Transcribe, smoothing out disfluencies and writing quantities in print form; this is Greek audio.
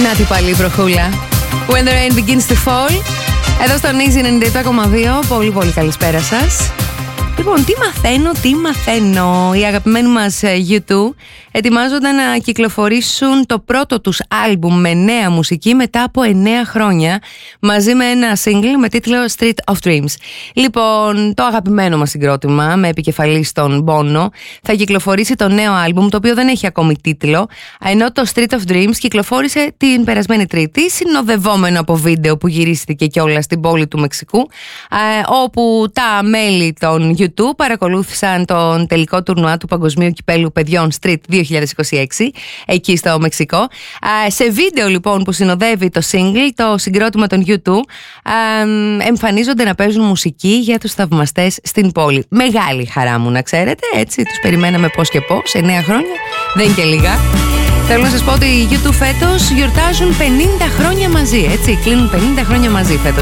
Να τι πάλι η βροχούλα. When the rain begins to fall. Εδώ στο Easy 97,2. Πολύ πολύ καλησπέρα σας. Λοιπόν, τι μαθαίνω. Οι αγαπημένοι μας U2 ετοιμάζονταν να κυκλοφορήσουν το πρώτο τους άλμπουμ με νέα μουσική μετά από 9 χρόνια, μαζί με ένα single με τίτλο Street of Dreams. Λοιπόν, το αγαπημένο μας συγκρότημα με επικεφαλή στον Bono θα κυκλοφορήσει το νέο άλμπουμ, το οποίο δεν έχει ακόμη τίτλο, ενώ το Street of Dreams κυκλοφόρησε την περασμένη Τρίτη, συνοδευόμενο από βίντεο που γυρίστηκε κιόλας στην πόλη του Μεξικού, όπου τα μέλη των U2 παρακολούθησαν τον τελικό τουρνουά του Παγκοσμίου Κυπέλλου Παιδιών Street 2026 εκεί στο Μεξικό. Σε βίντεο λοιπόν που συνοδεύει το single, το συγκρότημα των U2 εμφανίζονται να παίζουν μουσική για τους θαυμαστές στην πόλη. Μεγάλη χαρά μου, να ξέρετε, έτσι τους περιμέναμε πώς και πώς, 9 χρόνια, δεν και λίγα. Θέλω να σας πω ότι οι U2 φέτος γιορτάζουν 50 χρόνια μαζί, έτσι, κλείνουν 50 χρόνια μαζί φέτος.